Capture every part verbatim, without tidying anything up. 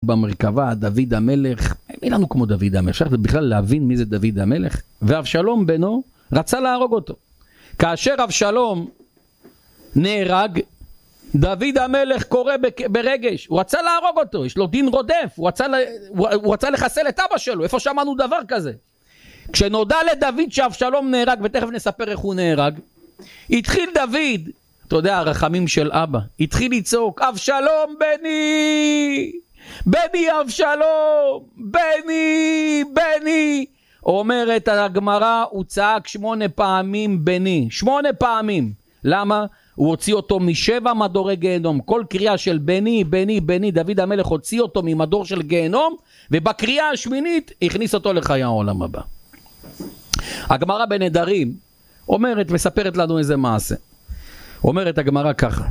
במרכבה, דוד המלך, אין לנו כמו דוד המלך, אפשר בכלל להבין מי זה דוד המלך, ואבשלום בנו רצה להרוג אותו. כאשר אבשלום נהרג, דוד המלך קורא ברגש, הוא רצה להרוג אותו, יש לו דין רודף, הוא רצה, הוא רצה לחסל את אבא שלו, איפה שמענו דבר כזה? כשנודע לדוד שאבשלום נהרג, ותכף נספר איך הוא נהרג, התחיל דוד, אתה יודע, הרחמים של אבא, התחיל לצעוק, אבשלום בני, בני אבשלום, בני, בני. אומרת הגמרא, הוא צעק שמונה פעמים בני, שמונה פעמים. למה? הוא הוציא אותו משבע מדורי גיהנום. כל קריאה של בני, בני, בני, דוד המלך הוציא אותו ממדור של גיהנום, ובקריאה השמינית הכניס אותו לחיי העולם הבא. הגמרא בנדרים אומרת, מספרת לנו איזה מעשה. אומרת הגמרא ככה,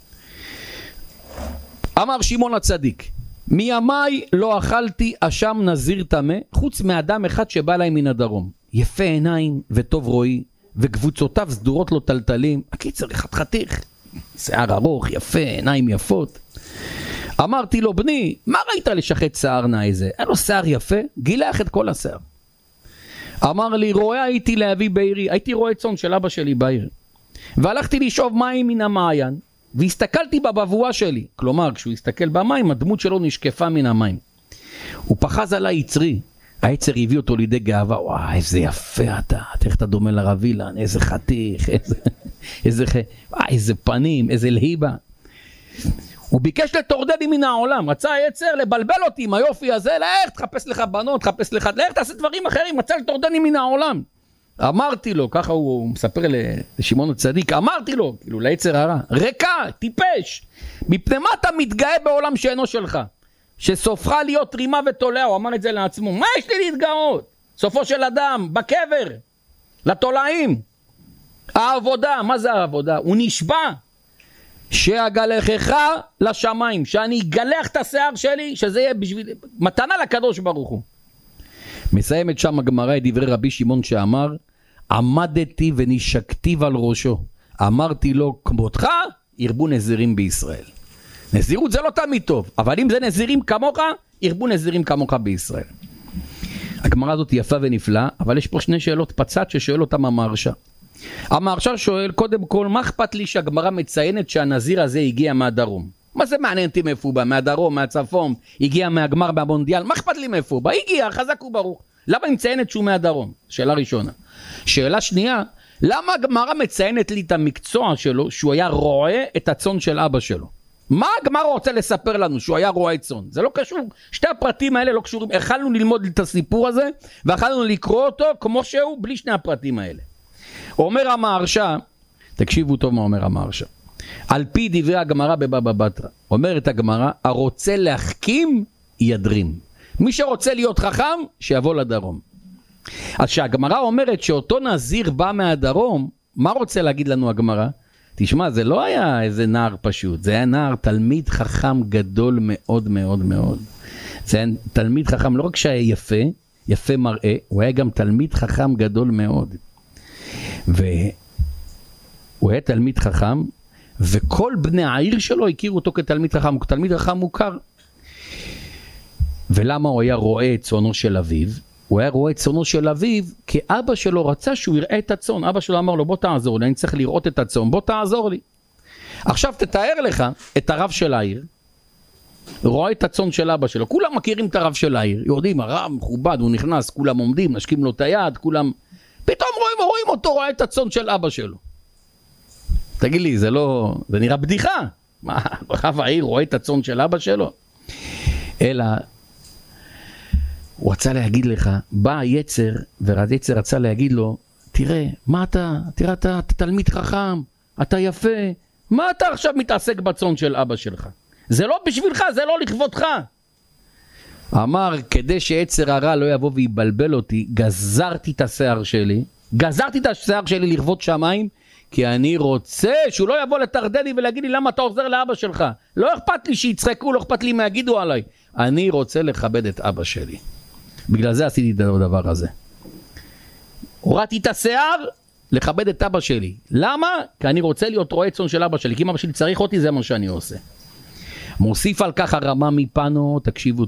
אמר שמעון הצדיק, מימי לא אכלתי אשם נזיר טמא, חוץ מאדם אחד שבא להם מן הדרום, יפה עיניים וטוב רואי, וקבוצותיו סדורות לו טלטלים, הקיצר אחד חתיך, שיער ארוך, יפה, עיניים יפות. אמרתי לו, בני, מה ראית לשחט שיער נאי זה? היה לו שיער יפה, גילח את כל השיער. אמר לי, רואה הייתי להביא בעירי, הייתי רואה צאן של אבא שלי בעיר, והלכתי לשאוב מים מן המעיין, והסתכלתי בבבואה שלי, כלומר, כשהוא הסתכל במים, הדמות שלו נשקפה מן המים. הוא פחז עליי יצרי, היצר הביא אותו לידי גאווה, וואי, איזה יפה אתה, איך אתה דומה לרב אילן, איזה חתיך, איזה, איזה, וואי, איזה פנים, איזה להיבה. הוא ביקש לטורדני מן העולם, רצה היצר לבלבל אותי עם היופי הזה, לך תחפש לך בנות, תחפש לך, לך תעשה דברים אחרים, רצה לטורדני מן העולם. אמרתי לו, ככה הוא מספר לשמעון הצדיק, אמרתי לו, כאילו ליצר הרע, ריקה, טיפש, מפני מה אתה מתגאה בעולם שאינו שלך? שסופך להיות רימה ותולע, הוא אמר את זה לעצמו, מה יש לי להתגאות? סופו של אדם, בקבר, לתולעים, העבודה, מה זה העבודה? הוא נשבע, שאגלחך לשמיים, שאני אגלח את השיער שלי, שזה יהיה בשביל, מתנה לקדוש ברוך הוא. מסיימת שם הגמרא את דברי רבי שמעון שאמר, עמדתי ונשקתיו על ראשו, אמרתי לו, כמותך ירבו נזירים בישראל. נזירות זה לא תמיד טוב, אבל אם זה נזירים כמוך, ירבו נזירים כמוך בישראל. הגמרא הזאת יפה ונפלאה, אבל יש פה שני שאלות פצת ששואל אותם המהרש"א. המהרש"א שואל, קודם כל, מה אכפת לי שהגמרא מציינת שהנזיר הזה הגיע מהדרום? מה זה מעניין אותי מאיפה הוא בא? מהדרום, מהצפון, הגיע מהגמר במונדיאל, מה אכפת לי מאיפה הוא בא? הגיע, חזק וברוך. למה היא מציינת שהוא מהדרום? שאלה ראשונה. שאלה שנייה, למה הגמרא מציינת לי את המקצוע שלו, שהוא היה רועה את הצאן של אבא שלו? מה הגמרא רוצה לספר לנו? שהוא היה רועה צאן. זה לא קשור, שתי הפרטים האלה לא קשורים. יכלנו ללמוד את הסיפור הזה, ויכלנו לקרוא אותו כמו שהוא, בלי שני הפרטים האלה. אומר המהרש"א, תקשיבו טוב מה אומר המהרש"א, על פי דברי הגמרא בבבא בתרא, אומרת הגמרא, הרוצה להחכים ידרים. מי שרוצה להיות חכם, שיבוא לדרום. אז שהגמרא אומרת שאותו נזיר בא מהדרום, מה רוצה להגיד לנו הגמרא? תשמע, זה לא היה איזה נער פשוט, זה היה נער תלמיד חכם גדול מאוד מאוד מאוד. זה היה תלמיד חכם, לא רק שהיה יפה, יפה מראה, הוא היה גם תלמיד חכם גדול מאוד. והוא היה תלמיד חכם, וכל בני העיר שלו הכירו אותו כתלמיד חכם, הוא כתלמיד חכם מוכר. ולמה הוא היה רואה את צאנו של אביו? הוא היה רואה את צאנו של אביו, כי אבא שלו רצה שהוא יראה את הצאן. אבא שלו אמר לו, בוא תעזור לי, אני צריך לראות את הצאן, בוא תעזור לי. עכשיו תתאר לך את הרב של העיר, רואה את הצאן של אבא שלו, כולם מכירים את הרב של העיר, יודעים, הרב מכובד, הוא נכנס, כולם עומדים, נשקים לו את היד, כולם, פתאום רואים, רואים אותו, רואה את הצאן של אבא שלו. תגיד לי, זה לא, זה נראה בדיחה. מה, רב העיר רואה את הצאן של אבא שלו? אלא, הוא רצה להגיד לך, בא היצר, והיצר רצה להגיד לו, תראה, מה אתה, תראה, אתה, אתה תלמיד חכם, אתה יפה, מה אתה עכשיו מתעסק בצאן של אבא שלך? זה לא בשבילך, זה לא לכבודך. אמר, כדי שיצר הרע לא יבוא ויבלבל אותי, גזרתי את השיער שלי, גזרתי את השיער שלי לכבוד שמיים, כי אני רוצה שהוא לא יבוא לטרדני ולהגיד לי למה אתה עוזר לאבא שלך. לא אכפת לי שיצחקו, לא אכפת לי מה יגידו עליי. אני רוצה לכבד את אבא שלי. בגלל זה עשיתי את הדבר הזה. הורדתי את השיער לכבד את אבא שלי. למה? כי אני רוצה להיות רועה צאן של אבא שלי. כי אם אבא שלי צריך אותי, זה מה שאני עושה. מוסיף על כך הרמה מפנו, תקשיבו